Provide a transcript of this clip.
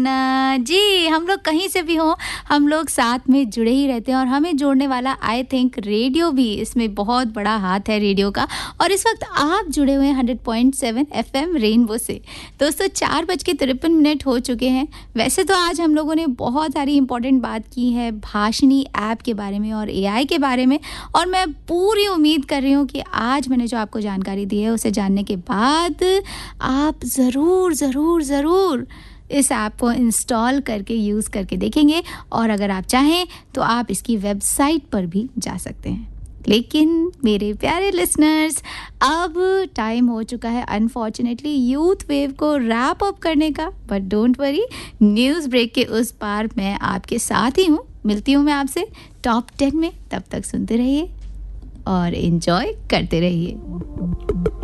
जी, हम लोग कहीं से भी हों, हम लोग साथ में जुड़े ही रहते हैं और हमें जोड़ने वाला आई थिंक रेडियो भी इसमें बहुत बड़ा हाथ है रेडियो का। और इस वक्त आप जुड़े हुए हैं 100.7 एफएम रेनबो से। दोस्तों 4:53 हो चुके हैं। वैसे तो आज हम लोगों ने बहुत सारी इंपॉर्टेंट बात की है भाषिणी ऐप के बारे में और एआई के बारे में, और मैं पूरी उम्मीद कर रही हूँ कि आज मैंने जो आपको जानकारी दी है उसे जानने के बाद आप ज़रूर इस ऐप को इंस्टॉल करके यूज़ करके देखेंगे, और अगर आप चाहें तो आप इसकी वेबसाइट पर भी जा सकते हैं। लेकिन मेरे प्यारे लिसनर्स, अब टाइम हो चुका है अनफॉर्चुनेटली यूथ वेव को रैप अप करने का। But don't worry, news break के उस पार मैं आपके साथ ही हूँ। मिलती हूँ मैं आपसे टॉप 10 में। तब तक सुनते रहिए और एंजॉय करते रहिए।